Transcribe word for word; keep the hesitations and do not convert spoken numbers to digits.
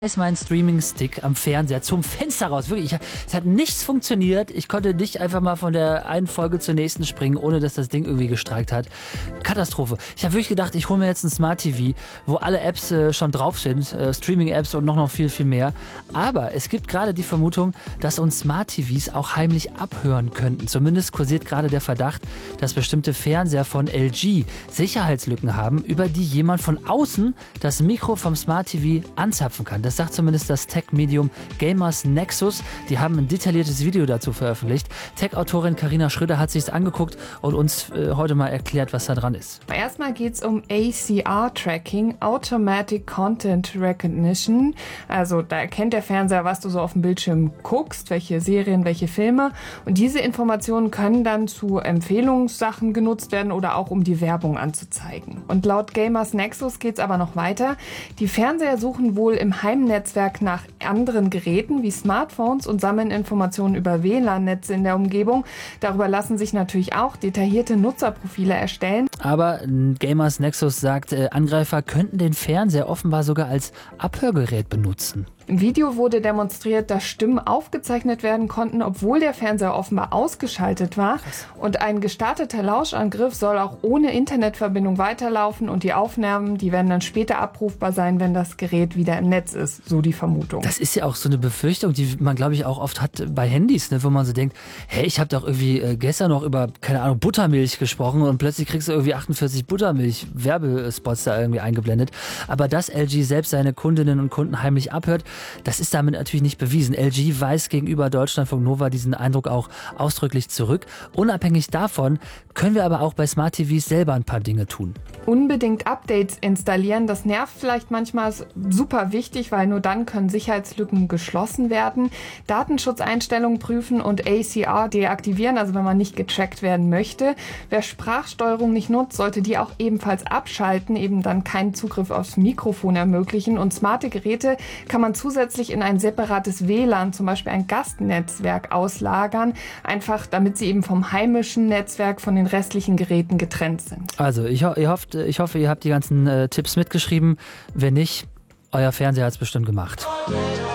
ist mein Streaming-Stick am Fernseher zum Fenster raus. Wirklich, ich, es hat nichts funktioniert. Ich konnte nicht einfach mal von der einen Folge zur nächsten springen, ohne dass das Ding irgendwie gestreikt hat. Katastrophe. Ich habe wirklich gedacht, ich hole mir jetzt ein Smart T V, wo alle Apps äh, schon drauf sind, äh, Streaming-Apps und noch, noch viel, viel mehr. Aber es gibt gerade die Vermutung, dass uns Smart T Vs auch heimlich abhören könnten. Zumindest kursiert gerade der Verdacht, dass bestimmte Fernseher von L G Sicherheitslücken haben, über die jemand von außen das Mikro vom Smart T V anzapfen kann. Das sagt zumindest das Tech-Medium Gamers Nexus. Die haben ein detailliertes Video dazu veröffentlicht. Tech-Autorin Carina Schröder hat sich es angeguckt und uns äh, heute mal erklärt, was da dran ist. Erstmal geht es um A C R-Tracking, Automatic Content Recognition. Also da erkennt der Fernseher, was du so auf dem Bildschirm guckst, welche Serien, welche Filme. Und diese Informationen können dann zu Empfehlungssachen genutzt werden oder auch um die Werbung anzuzeigen. Und laut Gamers Nexus geht es aber noch weiter. Die Fernseher suchen wohl im Heimnetzwerk nach anderen Geräten wie Smartphones und sammeln Informationen über W L A N-Netze in der Umgebung. Darüber lassen sich natürlich auch detaillierte Nutzerprofile erstellen. Aber Gamers Nexus sagt, äh, Angreifer könnten den Fernseher offenbar sogar als Abhörgerät benutzen. Im Video wurde demonstriert, dass Stimmen aufgezeichnet werden konnten, obwohl der Fernseher offenbar ausgeschaltet war. Krass. Und ein gestarteter Lauschangriff soll auch ohne Internetverbindung weiterlaufen und die Aufnahmen, die werden dann später abrufbar sein, wenn das Gerät wieder im Netz ist, so die Vermutung. Das ist ja auch so eine Befürchtung, die man, glaube ich, auch oft hat bei Handys, ne, wo man so denkt, hey, ich habe doch irgendwie äh, gestern noch über, keine Ahnung, Buttermilch gesprochen und plötzlich kriegst du irgendwie achtundvierzig Buttermilch-Werbespots da irgendwie eingeblendet. Aber dass L G selbst seine Kundinnen und Kunden heimlich abhört, das ist damit natürlich nicht bewiesen. L G weist gegenüber Deutschlandfunk Nova diesen Eindruck auch ausdrücklich zurück. Unabhängig davon können wir aber auch bei Smart T Vs selber ein paar Dinge tun. Unbedingt Updates installieren, das nervt vielleicht manchmal, ist super wichtig, weil nur dann können Sicherheitslücken geschlossen werden. Datenschutzeinstellungen prüfen und A C R deaktivieren, also wenn man nicht getrackt werden möchte. Wer Sprachsteuerung nicht nutzt, sollte die auch ebenfalls abschalten, eben dann keinen Zugriff aufs Mikrofon ermöglichen. Und smarte Geräte kann man zusätzlich in ein separates W L A N, zum Beispiel ein Gastnetzwerk, auslagern, einfach damit sie eben vom heimischen Netzwerk von den restlichen Geräten getrennt sind. Also ich, ho- ihr hofft, ich hoffe, ihr habt die ganzen äh, Tipps mitgeschrieben. Wenn nicht, euer Fernseher hat es bestimmt gemacht.